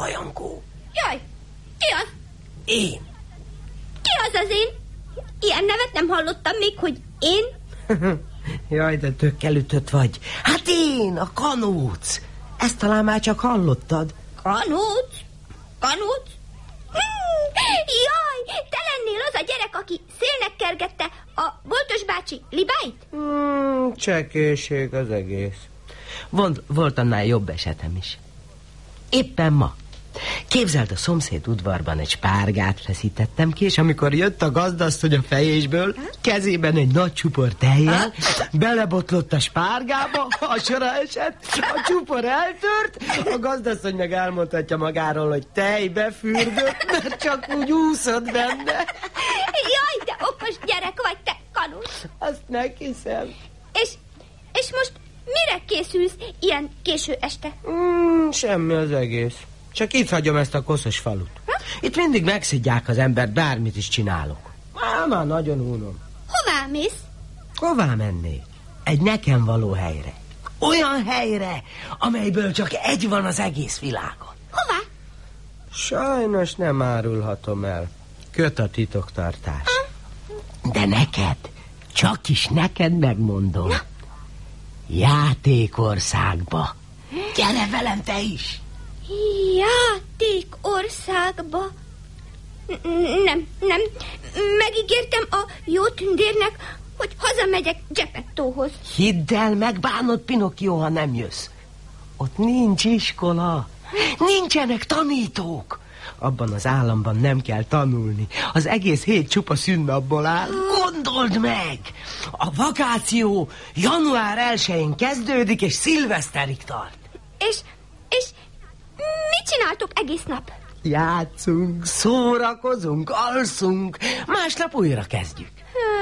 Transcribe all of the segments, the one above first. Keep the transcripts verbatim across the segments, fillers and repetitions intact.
Jankó. Jaj, ki az? Én. Ki az az én? Ilyen nevet nem hallottam még, hogy én? Jaj, de tökkelütött vagy. Hát én, a Kanóc. Ezt talán már csak hallottad. Kanóc? Kanóc? Hmm, jaj, te lennél az a gyerek, aki szélnek kergette a boltos bácsi libáit? Hmm, csekéség az egész. Volt, volt annál jobb esetem is. Éppen ma. Képzeld, a szomszéd udvarban egy spárgát feszítettem ki, és amikor jött a gazdasszony a fejésből, kezében egy nagy csupor tejjel, belebotlott a spárgába, a sora esett, a csupor eltört, a gazdasszony meg elmondhatja magáról, hogy tejbe fürdött, mert csak úgy úszott benne. Jaj, de okos gyerek vagy te, Kanóc. Azt meghiszem. És, és most mire készülsz ilyen késő este? Mm, semmi az egész. Csak itt hagyom ezt a koszos falut. Ha? Itt mindig megszidják az embert, bármit is csinálok. Már, már nagyon unom. Hová mész? Hová mennék? Egy nekem való helyre. Olyan helyre, amelyből csak egy van az egész világon. Hová? Sajnos nem árulhatom el. Köt a titoktartás. Ha? De neked, csak is neked megmondom. Na? Játékországba. Gyere velem te is. Játékországba? Nem, nem. Megígértem a jó tündérnek, hogy hazamegyek Geppettóhoz. Hidd el, megbánod, Pinocchio, ha nem jössz. Ott nincs iskola. Nincsenek tanítók. Abban az államban nem kell tanulni. Az egész hét csupa szünnapból áll. Gondold meg! A vakáció január elsején kezdődik, és szilveszterig tart. És, és mit csináltok egész nap? Játszunk, szórakozunk, alszunk, másnap újra kezdjük.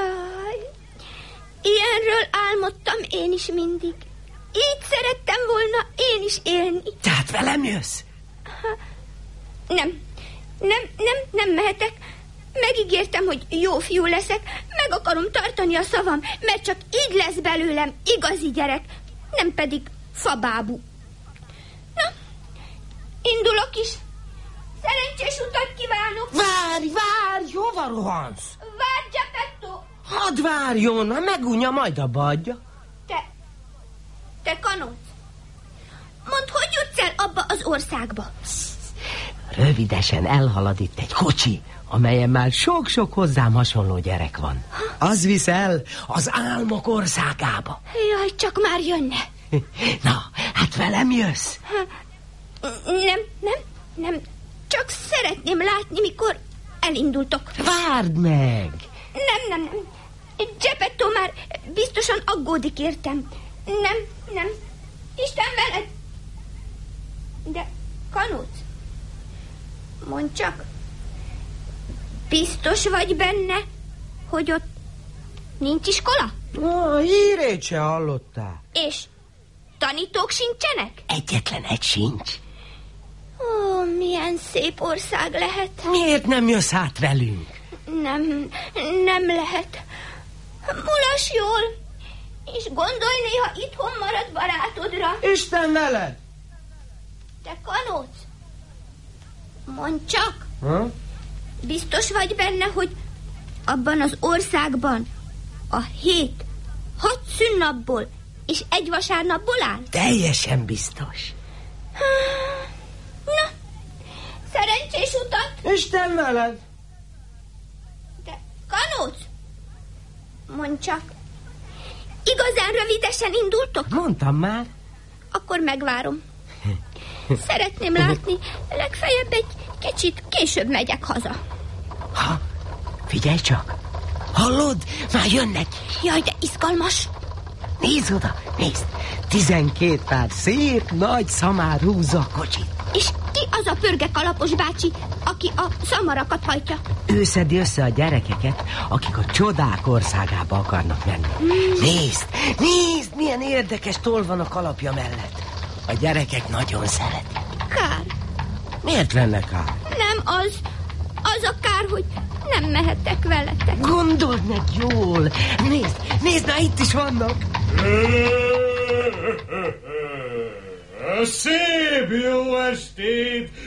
Ilyenről álmodtam én is mindig. Így szerettem volna én is élni. Tehát velem jössz? Nem, nem, nem, nem mehetek. Megígértem, hogy jó fiú leszek. Meg akarom tartani a szavam, mert csak így lesz belőlem igazi gyerek, nem pedig fabábú. Na, indulok is. Szerencsés utat kívánok. Várj, várj, hova rohansz? Várj, Geppetto. Hadd várjon, ha megunja, majd abba adja. Te, te Kanóc, mondd, hogy jutsz el abba az országba? Rövidesen elhalad itt egy kocsi, amelyen már sok-sok hozzám hasonló gyerek van. Az visz el az álmok országába. Jaj, csak már jönne. Na, hát velem jössz? Nem, nem, nem. Csak szeretném látni, mikor elindultok. Várd meg! Nem, nem, nem. Geppetto már biztosan aggódik értem. Nem, nem. Isten veled. De Kanóc, mondd csak, biztos vagy benne, hogy ott nincs iskola? Na, hírét se hallottál. És tanítók sincsenek? Egyetlen egy sincs. Ó, milyen szép ország lehet. Miért nem jössz át velünk? Nem, nem lehet. Mulass jól, és gondolj néha itthon marad barátodra. Isten veled! Te Kanóc, mondd csak, ha? Biztos vagy benne, hogy abban az országban a hét hat szünnapból és egy vasárnapból áll? Teljesen biztos. Na, szerencsés utat! Isten veled! De Kanóc, mondd csak, igazán rövidesen indultok? Mondtam már. Akkor megvárom. Szeretném látni, legfeljebb egy kicsit később megyek haza. Ha, figyelj csak! Hallod? Már jönnek! Jaj, de izgalmas! Nézd oda, nézd! Tizenkét pár szép, nagy szamár húzza a kocsit. És ki az a pörge kalapos bácsi, aki a szamarakat hajtja? Ő szedi össze a gyerekeket, akik a csodák országába akarnak menni. Mm. Nézd, nézd, milyen érdekes toll van a kalapja mellett. A gyerekek nagyon szeretik. Kár. Miért lenne kár? Nem az. Az a kár, hogy nem mehetek veletek. Gondold meg jól. Nézd, nézd, már itt is vannak. Szép jó estét!